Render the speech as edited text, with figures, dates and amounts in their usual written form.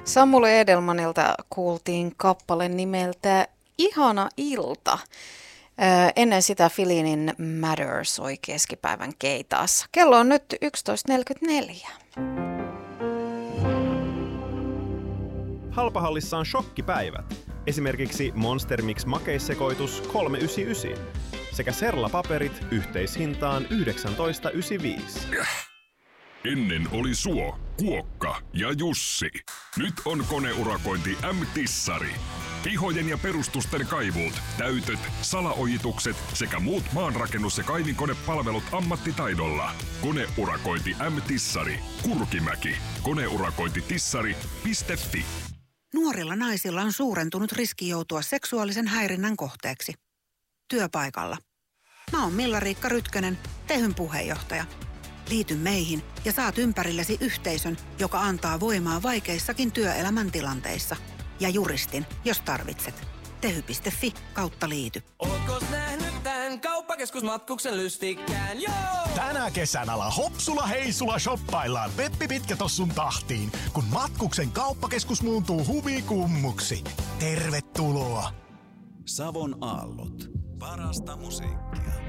Samuli Edelmanilta kuultiin kappale nimeltä Ihana ilta. Ennen sitä Filinin Matter soi keskipäivän keitaassa. Kello on nyt 11.44. Halpahallissa on shokkipäivät. Esimerkiksi Monster Mix makeissekoitus 3,99 sekä Serla-paperit yhteishintaan 19,95. Ennen oli Suo, Kuokka ja Jussi. Nyt on koneurakointi M-Tissari. Pihojen ja perustusten kaivuut, täytöt, salaojitukset sekä muut maanrakennus- ja kaivinkonepalvelut ammattitaidolla. Koneurakointi M-Tissari. Kurkimäki. Koneurakointitissari.fi. Nuorilla naisilla on suurentunut riski joutua seksuaalisen häirinnän kohteeksi. Työpaikalla. Mä oon Milla-Riikka Rytkönen, Tehyn puheenjohtaja. Liity meihin ja saat ympärillesi yhteisön, joka antaa voimaa vaikeissakin työelämän tilanteissa. Ja juristin, jos tarvitset. Tehy.fi/liity. Ootko nähnyt tän kauppakeskusmatkuksen lystikkään? Joo! Tänä kesänä Hopsula Heisula shoppaillaan Peppi Pitkätossun tahtiin, kun matkuksen kauppakeskus muuntuu huvikummuksi. Tervetuloa! Savon aallot. Parasta musiikkia.